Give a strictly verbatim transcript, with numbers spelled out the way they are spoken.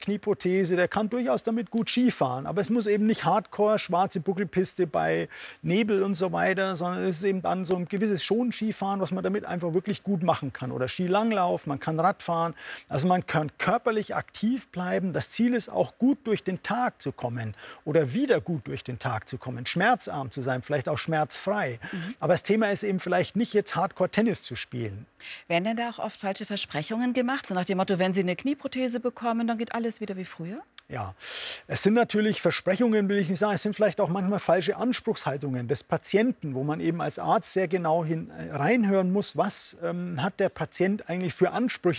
Knieprothese, der kann durchaus damit gut Skifahren. Aber es muss eben nicht Hardcore, schwarze Buckelpiste bei Nebel und so weiter, sondern es ist eben dann so ein gewisses Schonskifahren, was man damit einfach wirklich gut machen kann. Oder Skilanglauf, man kann Radfahren. Also man kann körperlich aktiv bleiben. Das Ziel ist auch, gut durch den Tag zu kommen oder wieder gut durch den Tag zu kommen, schmerzarm zu sein, vielleicht auch schmerzfrei. Mhm. Aber das Thema ist eben vielleicht nicht jetzt Hardcore-Tennis zu spielen. Werden denn da auch oft falsche Versprechungen gemacht? So nach dem Motto, wenn Sie eine Knieprothese bekommen, dann geht alles wieder wie früher? Ja, es sind natürlich Versprechungen, will ich nicht sagen. Es sind vielleicht auch manchmal falsche Anspruchshaltungen des Patienten, wo man eben als Arzt sehr genau hin, äh, reinhören muss, was ähm, hat der Patient eigentlich für Ansprüche